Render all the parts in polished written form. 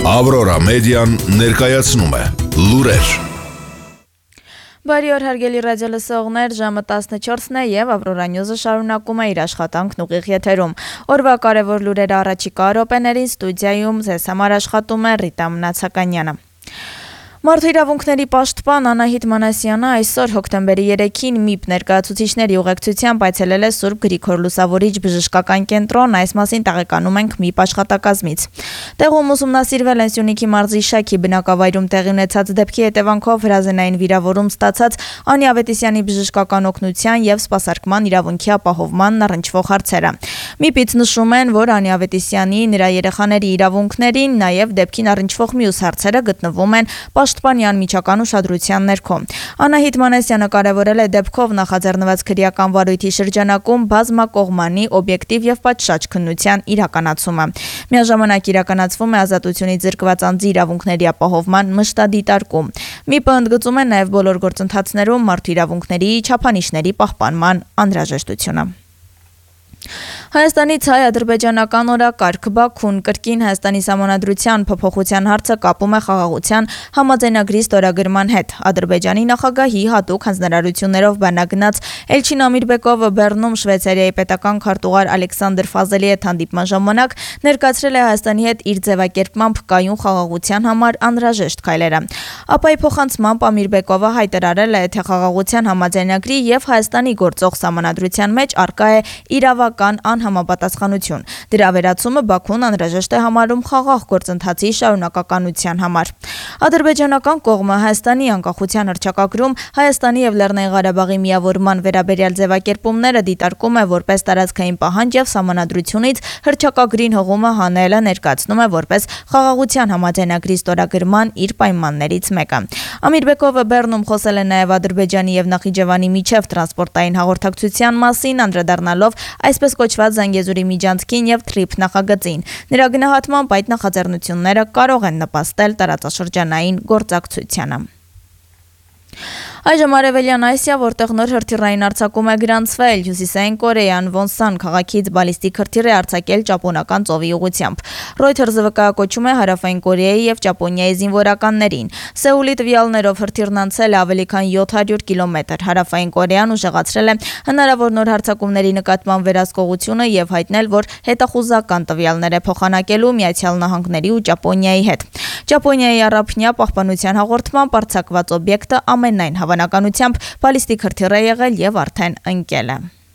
Ավրորա մեդիան ներկայացնում է լուրեր։ Բարի օր հարգելի ռադիոլսողներ, ժամը 14-ն է եւ Ավրորա Նյուզը շարունակում է իր աշխատանքն ուղիղ եթերում։ Օրվա կարևոր լուրերը առաջիկա րոպեներին ստուդիայում ձեզ համար աշխատում է Ռիտա Մնացականյանը։ Մարդու իրավունքների պաշտպան Անահիտ Մանասյանը այսօր հոկտեմբերի 3-ին ՄԻՊ ներկայացուցիչների ուղեկցությամբ այցելել է Սուրբ Գրիգոր Լուսավորիչ բժշկական կենտրոն, այս մասին տեղեկանում ենք ՄԻՊ աշխատակազմից։ Տեղում ուսումնասիրվել են Սյունիքի մարզի Շաքի բնակավայրում տեղի ունեցած դեպքի հետևանքով հրազենային վիրավորում ստացած Անի Ավետիսյանի բժշկական օգնության եւ սպասարկման իրավունքի ապահովմանն առնչվող հարցերը։ ՄԻՊ-ից նշում են, որ Անի Ավետիսյանի, նրա երեխաների իրավունքներին, նաեւ դեպքին առնչվող մյուս հարցերը գտնվում են Պաշտպանի անմիջական ուշադրության ներքո։ Անահիտ Մանասյանը կարևորել է դեպքով նախաձեռնված քրեական վարույթի շրջանակում բազմակողմանի, օբյեկտիվ եւ պատշաճ քննության իրականացումը։ Միաժամանակ իրականացվում է ազատությունից զրկված անձի իրավունքների ապահովման մշտադիտարկում։ ՄԻՊ-ը ընդգծում է նաեւ բոլոր գործընթացներում մարդու իրավունքների չափանիշների պահպանման անհրաժեշտությունը։ Հայաստանից հայ-ադրբեջանական օրակարգ Բաքուն կրկին Հայաստանի սահմանադրության փոփոխության հարցը կապում է խաղաղության համաձայնագրի ստորագրման հետ։ Ադրբեջանի նախագահի հատուկ հանձնարարություններով բանագնաց Էլչին Ամիրբեկովը Բեռնում Շվեյցարիայի պետական քարտուղար Ալեքսանդր Ֆազելի հետ հանդիպման ժամանակ ներկայացրել է Հայաստանի հետ իր ձևակերպմամբ կայուն խաղաղության համար անհրաժեշտ քայլերը։ Ապա փոխանցմամբ Ամիրբեկովը հայտարարել է, թե խաղաղության համաձայնագրի եւ Հայաստանի գործող սահմանադրության մեջ առկա է իրավական անհամապատասխանություն։ Դրա վերացումը Բաքուն անհրաժեշտ է համարում խաղաղ գործընթացի շարունակականության համար։ Ադրբեջանական կողմը Հայաստանի անկախության հռչակագրում Հայաստանի եւ Լեռնային Ղարաբաղի միավորման վերաբերյալ ձևակերպումները դիտարկում է որպես տարածքային պահանջ եւ սահմանադրությունից հռչակագրին հողումը հանելը ներկայացնում է որպես խաղաղության համաձայնագրի ստորագրման իր պայմաններից մեկը։ Ամիրբեկովը Բեռնում խոսել է նաեւ Ադրբեջանի եւ Նախիջևանի միջև տրանսպորտային հաղորդակցության մասին, անդրադառնալով այսպես կոչված Զանգեզուրի միջանցքին եւ TRIP նախագծին։ Նրա գնահատմամբ այդ նախաձեռնությունները կարող են նպաստել տարածաշրջանային գործակցությանը։ Այժմ Արևելյան Ասիա, որտեղ նոր հրթիռային արձակում է գրանցվել, Հյուսիսային Կորեան Վոնսան քաղաքից բալիստիկ հրթիռ է արձակել Ճապոնական ծովի ուղղությամբ։ Ռոյթերսը վկայակոչում է Հարավային Կորեայի եւ Ճապոնիայի զինվորականներին։ Սեուլի տվյալներով հրթիռն անցել է ավելի քան 700 կիլոմետր։ Հարավային Կորեան ուժեղացրել է հնարավոր նոր հարձակումների նկատմամբ վերահսկողությունը եւ հայտնել, որ հետախուզական տվյալներ է փոխանակելու Միացյալ Նահանգների ու Ճապոնիայի հետ։ Ճապոնիայի առափնյա պահպանության հաղորդմամբ արձակված օբյեկտը ամենայն հավանականությամբ բալիստիկ հրթիռ է եղել եւ արդեն ընկել է։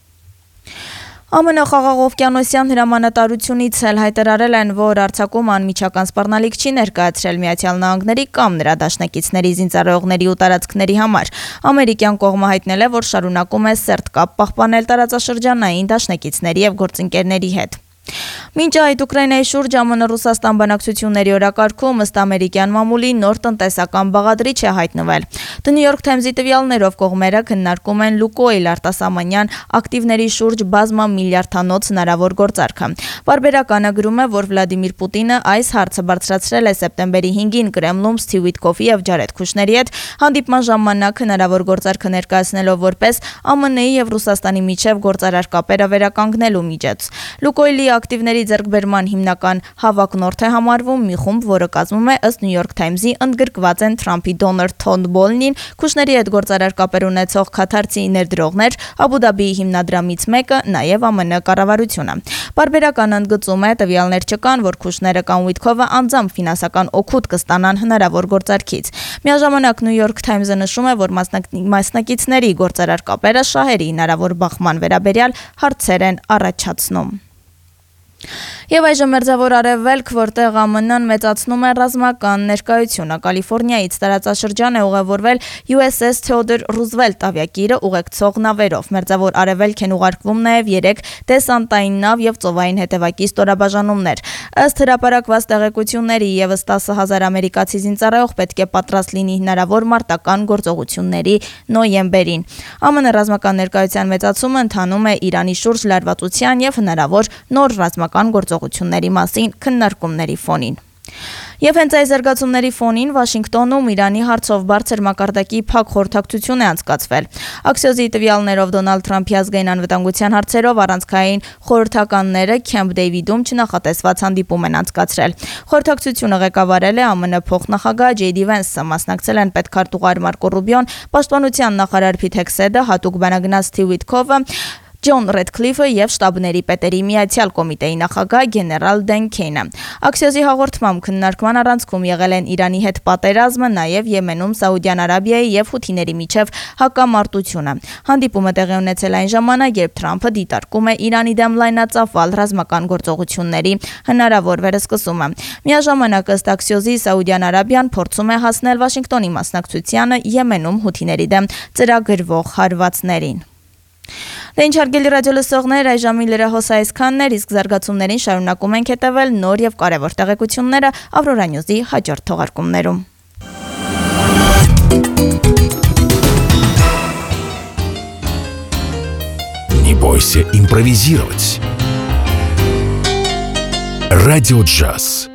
ԱՄՆ խաղաղօվկիանոսյան հրամանատարությունից էլ հայտարարել են, որ արձակումը անմիջական սպառնալիք չի ներկայացրել Միացյալ Նահանգների կամ նրա դաշնակիցների զինծառայողների ու տարածքների համար։ Ամերիկյան կողմը հայտնել է, որ շարունակում է սերտ կապ պահպանել տարածաշրջանային դաշնակիցների եւ գործընկերների հետ։ Մինչ այդ Ուկրաինայի շուրջ ԱՄՆ Ռուսաստան բանակցությունների օրակարգում ըստ ամերիկյան մամուլի նոր տնտեսական բաղադրիչ է հայտնվել։ The New York Times-ի տվյալներով կողմերը քննարկում են Լուկոյլ արտասահմանյան ակտիվների շուրջ բազմամիլիարդանոց հնարավոր գործարքը։ Պարբերականը գրում է, որ Վլադիմիր Պուտինը այս հարցը բարձրացրել է սեպտեմբերի 5-ին Կրեմլում Սթիվ Ուիթկոֆի եւ Ջարեդ Քուշների հետ հանդիպման ժամանակ հնարավոր գործարքը ներկայացնելով որպես ԱՄՆ-ի եւ Ռուսաստանի միջև գործարար կապերը վերականգնելու միջոց։ Լուկոյլի ակտիվների ձեռքբերման հիմնական հավակնորդ է համարվում մի խումբ, որը կազմում է ըստ New York Times-ի ընդգրկված են Թրամփի դոնոր Թոդ Բոլնին, Քուշների հետ գործարար կապեր ունեցող քաթարցի ներդրողներ, Աբու Դաբիի հիմնադրամից մեկը, նաև ԱՄՆ կառավարությունը։ Պարբերական ընդգծում է տվյալներ չկան, որ Քուշները կամ Ուիթկոֆը անձամբ ֆինանսական օգուտ կստանան հնարավոր գործարքից։ Միաժամանակ New York Times-ը նշում է, որ մասնակիցների գործարար կապերը շահերի հնարավոր բախման վերաբերյալ հարցեր են առաջացնում։ Եվ այժմ մերձավոր արևելք, որտեղ ԱՄՆ-ն մեծացնում է ռազմական ներկայությունը։ Կալիֆոռնիայից տարածաշրջան է ուղևորվել USS Theodore Roosevelt ավիակիրը ուղեկցող նավերով։ Մերձավոր արևելք են ուղարկվում նաև 3 դեսանտային նավ եւ ծովային հետևակի ստորաբաժանումներ։ Ըստ հրապարակված տեղեկությունների եւս 10,000 ամերիկացի զինծառայող պետք է պատրաստ լինի հնարավոր մարտական գործողությունների նոյեմբերին։ ԱՄՆ ռազմական ներկայության մեծացումը ընթանում է Իրանի շուրջ լարվածության եւ հնարավոր նոր ռազմական գործողությունների մասին քննարկումների ֆոնին։ Եվ հենց այս զարգացումների ֆոնին Վաշինգտոնում Իրանի հարցով բարձր մակարդակի փակ խորհրդակցություն է անցկացվել։ Աքսիոզի տվյալներով Դոնալդ Թրամփի ազգային անվտանգության հարցերով առանցքային խորհրդականները Քեմփ Դեյվիդում չնախատեսված հանդիպում են անցկացրել։ Խորհրդակցությունը ղեկավարել է ԱՄՆ փոխնախագահ Ջեյ Դի Վենսը, մասնակցել են պետքարտուղար Մարկո Ռուբիոն, պաշտպանության նախարար Փիթ Հեքսեդը, հատուկ բանագնաց Սթիվ Ուիթքոֆը, Ջոն Ռեդքլիֆը եւ շտաբների պետերի միացյալ կոմիտեի նախագահ գեներալ Դեն Քեյնը։ Աքսիոզի հաղորդմամբ քննարկման առանցքում եղել են Իրանի հետ պատերազմը, նաեւ Եմենում Սաուդյան Արաբիայի եւ Հութիների միջև հակամարտությունը։ Հանդիպումը տեղի ունեցել այն ժամանակ, երբ Թրամփը դիտարկում է Իրանի դեմ լայնածավալ ռազմական գործողությունների հնարավոր վերսկսումը։ Միաժամանակ ըստ Աքսիոզի Սաուդյան Արաբիան փորձում է հասնել Վաշինգտոնի մասնակցությանը Եմենում Հութիների դեմ ծրագրվող հարվածներին։ Դե ինչ հարգելի ռադիո լսողներ, այժմի լրահոս այսքանն էր, իսկ զարգացումներին շարունակում ենք հետևել նոր եւ կարևոր տեղեկությունները Ավրորա Նյուզի հաջորդ թողարկումներում։ Не бойся импровизировать. Радио Джаз.